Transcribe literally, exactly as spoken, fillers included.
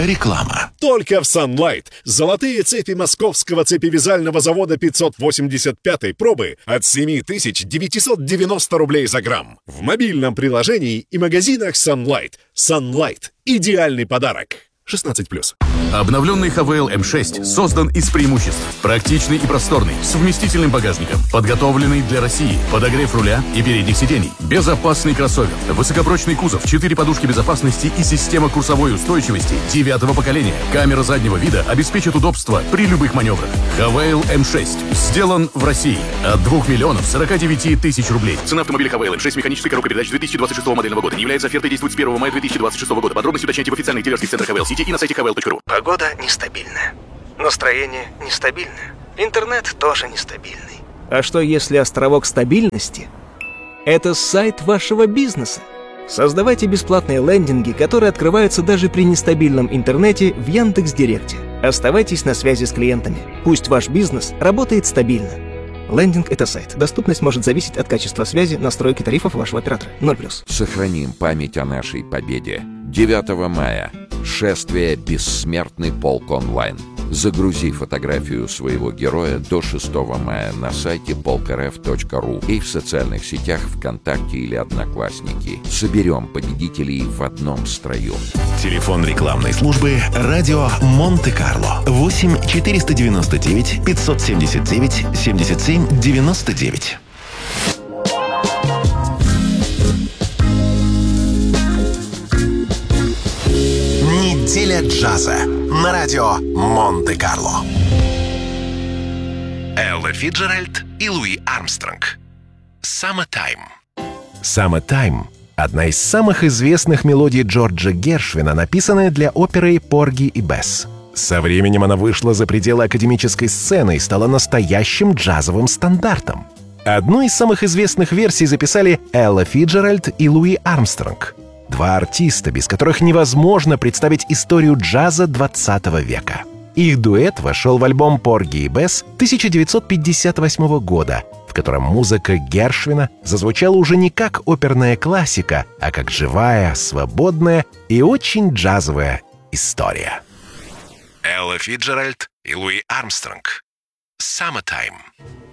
Реклама. Только в Sunlight золотые цепи московского цепевязального завода пятьсот восемьдесят пятой пробы от семь тысяч девятьсот девяносто рублей за грамм. В мобильном приложении и магазинах Sunlight. Sunlight – идеальный подарок. шестнадцать плюс. Обновленный эйч ви эл эм шесть создан из преимуществ. Практичный и просторный, с вместительным багажником, подготовленный для России, подогрев руля и передних сидений, безопасный кроссовер, высокопрочный кузов, четыре подушки безопасности и система курсовой устойчивости девятого поколения. Камера заднего вида обеспечит удобство при любых маневрах. эйч ви эл эм шесть сделан в России от двух миллионов сорока девяти тысяч рублей. Цена автомобиля эйч ви эл эм шесть механической коробкой передач две тысячи двадцать шестого модельного года не является офертой, действует с первого мая две тысячи двадцать шестого года. Подробности уточняйте в официальных дилерских центрах эйч ви эл сети и на сайте эйч ви эл точка ру. Погода нестабильная. Настроение нестабильное. Интернет тоже нестабильный. А что если островок стабильности – это сайт вашего бизнеса? Создавайте бесплатные лендинги, которые открываются даже при нестабильном интернете в Яндекс.Директе. Оставайтесь на связи с клиентами. Пусть ваш бизнес работает стабильно. Лендинг – это сайт. Доступность может зависеть от качества связи, настройки тарифов вашего оператора. ноль плюс. Сохраним память о нашей победе. девятого мая. Шествие «Бессмертный полк онлайн». Загрузи фотографию своего героя до шестого мая на сайте полк эр эф точка ру и в социальных сетях ВКонтакте или Одноклассники. Соберем победителей в одном строю. Телефон рекламной службы «Радио Монте-Карло». восемь четыреста девяносто девять пятьсот семьдесят девять семьдесят семь девяносто девять. Неделя джаза на радио Монте-Карло. Элла Фиджеральд и Луи Армстронг. «Summertime». «Summertime» — одна из самых известных мелодий Джорджа Гершвина, написанная для оперы «Порги и Бесс». Со временем она вышла за пределы академической сцены и стала настоящим джазовым стандартом. Одну из самых известных версий записали Элла Фиджеральд и Луи Армстронг. Два артиста, без которых невозможно представить историю джаза двадцатого века. Их дуэт вошел в альбом «Порги и Бесс» тысяча девятьсот пятьдесят восьмого года, в котором музыка Гершвина зазвучала уже не как оперная классика, а как живая, свободная и очень джазовая история. Элла Фиджеральд и Луи Армстронг. «Summertime».